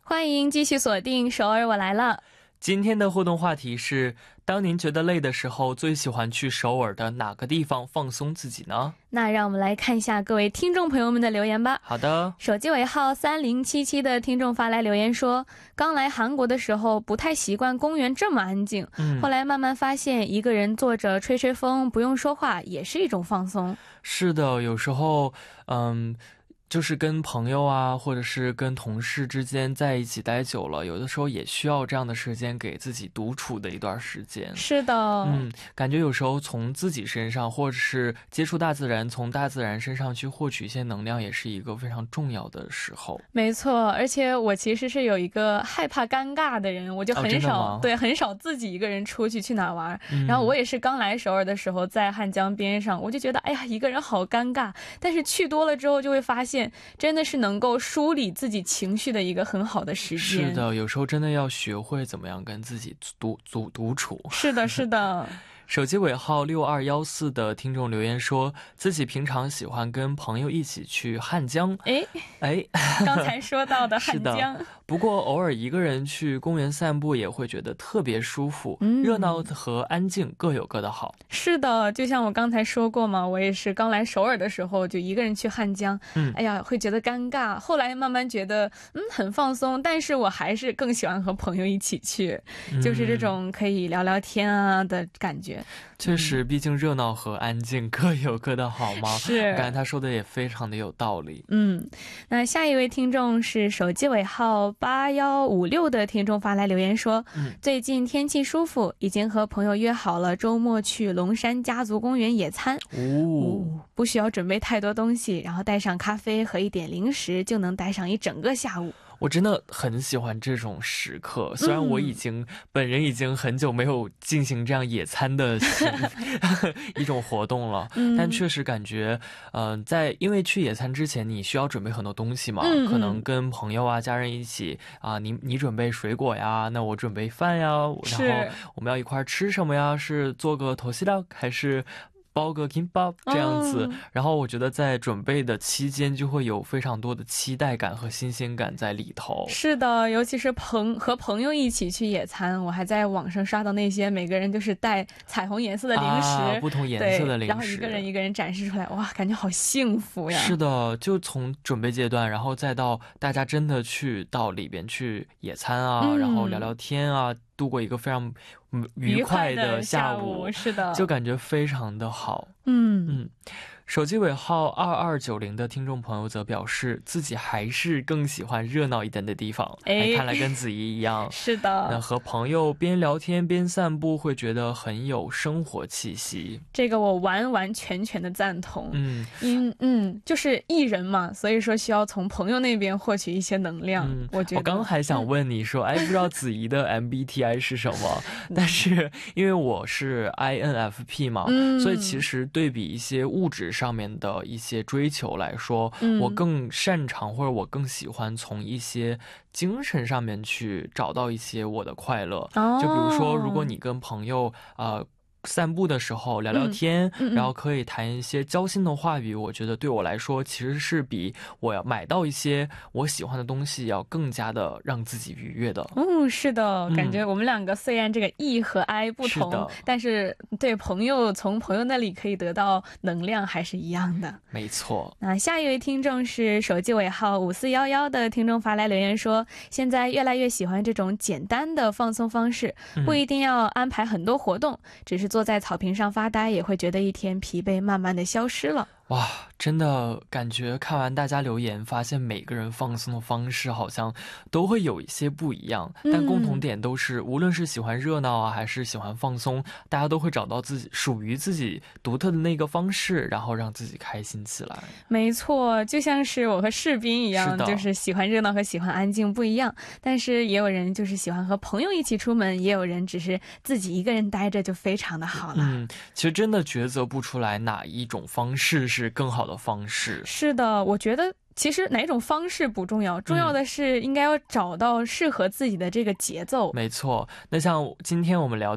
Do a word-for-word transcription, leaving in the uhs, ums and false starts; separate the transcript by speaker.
Speaker 1: 欢迎继续锁定首尔我来了。
Speaker 2: 今天的互动话题是，当您觉得累的时候，最喜欢去首尔的哪个地方放松自己呢？
Speaker 1: 那让我们来看一下各位听众朋友们的留言吧。
Speaker 2: 好的，
Speaker 1: 手机尾号三零七七的听众发来留言说，刚来韩国的时候不太习惯公园这么安静、嗯、后来慢慢发现一个人坐着吹吹风不用说话也是一种放松。
Speaker 2: 是的，有时候嗯就是跟朋友啊或者是跟同事之间在一起待久了，有的时候也需要这样的时间给自己独处的一段时间。
Speaker 1: 是的，
Speaker 2: 嗯，感觉有时候从自己身上或者是接触大自然，从大自然身上去获取一些能量，也是一个非常重要的时候。
Speaker 1: 没错，而且我其实是有一个害怕尴尬的人，我就很少、哦、对很少自己一个人出去去哪玩、嗯、然后我也是刚来首尔的时候在汉江边上，我就觉得哎呀一个人好尴尬，但是去多了之后就会发现真的是能够梳理自己情绪的一个很好的时间。
Speaker 2: 是的，有时候真的要学会怎么样跟自己独独独处。
Speaker 1: 是的是的。
Speaker 2: 手机尾号六二一四的听众留言说，自己平常喜欢跟朋友一起去汉江。
Speaker 1: 哎
Speaker 2: 哎，
Speaker 1: 刚才说到的汉江
Speaker 2: 是的，不过偶尔一个人去公园散步也会觉得特别舒服、嗯、热闹和安静各有各的好。
Speaker 1: 是的，就像我刚才说过嘛，我也是刚来首尔的时候就一个人去汉江、嗯、哎呀会觉得尴尬，后来慢慢觉得嗯很放松，但是我还是更喜欢和朋友一起去、嗯、就是这种可以聊聊天啊的感觉。
Speaker 2: 确实，毕竟热闹和安静各有各的好吗？
Speaker 1: 是，
Speaker 2: 感觉他说的也非常的有道理。
Speaker 1: 嗯，那下一位听众是手机尾号八一五六的听众发来留言说、嗯、最近天气舒服，已经和朋友约好了周末去龙山家族公园野餐。哦、哦，不需要准备太多东西，然后带上咖啡和一点零食就能待上一整个下午。
Speaker 2: 我真的很喜欢这种时刻，虽然我已经、嗯、本人已经很久没有进行这样野餐的一种活动了、嗯、但确实感觉嗯、呃，在因为去野餐之前你需要准备很多东西嘛、嗯、可能跟朋友啊家人一起啊，你你准备水果呀，那我准备饭呀，然后我们要一块吃什么呀，是做个头西料还是包个 kimbap 这样子、嗯、然后我觉得在准备的期间就会有非常多的期待感和新鲜感在里头。
Speaker 1: 是的，尤其是朋和朋友一起去野餐，我还在网上刷到那些每个人就是带彩虹颜色的零食、
Speaker 2: 啊、不同颜色的零食，
Speaker 1: 然后一个人一个人展示出来，哇，感觉好幸福呀。
Speaker 2: 是的，就从准备阶段然后再到大家真的去到里边去野餐啊、嗯、然后聊聊天啊，度过一个非常愉快的下午，
Speaker 1: 是的，
Speaker 2: 就感觉非常的好。嗯嗯，手机尾号二二九零的听众朋友则表示自己还是更喜欢热闹一点的地方。哎，看来跟子怡一样。
Speaker 1: 是的，
Speaker 2: 那和朋友边聊天边散步会觉得很有生活气息。
Speaker 1: 这个我完完全全的赞同。嗯嗯嗯，就是艺人嘛，所以说需要从朋友那边获取一些能量。嗯、我觉得
Speaker 2: 我刚还想问你说，嗯、哎，不知道子怡的 M B T I 是什么？但是因为我是 I N F P 嘛、嗯、所以其实对比一些物质上面的一些追求来说、嗯、我更擅长或者我更喜欢从一些精神上面去找到一些我的快乐、哦、就比如说如果你跟朋友呃散步的时候聊聊天、嗯嗯嗯、然后可以谈一些交心的话语，我觉得对我来说其实是比我要买到一些我喜欢的东西要更加的让自己愉悦的。
Speaker 1: 嗯，是的，感觉我们两个虽然这个 E 和 I 不同、嗯、是但是对朋友从朋友那里可以得到能量还是一样的。
Speaker 2: 没错。
Speaker 1: 那下一位听众是手机尾号五四一一的听众发来留言说，现在越来越喜欢这种简单的放松方式，不一定要安排很多活动、嗯、只是坐在草坪上发呆也会觉得一天疲惫慢慢的消失了。
Speaker 2: 哇，真的感觉看完大家留言发现每个人放松的方式好像都会有一些不一样、嗯、但共同点都是无论是喜欢热闹啊还是喜欢放松，大家都会找到自己属于自己独特的那个方式，然后让自己开心起来。
Speaker 1: 没错，就像是我和士兵一样，是就是喜欢热闹和喜欢安静不一样，但是也有人就是喜欢和朋友一起出门，也有人只是自己一个人待着就非常的好了。
Speaker 2: 嗯，其实真的抉择不出来哪一种方式是更好的方式。
Speaker 1: 是的，我觉得其实哪种方式不重要，重要的是应该要找到适合自己的这个节奏、
Speaker 2: 嗯、没错。那像今天我们聊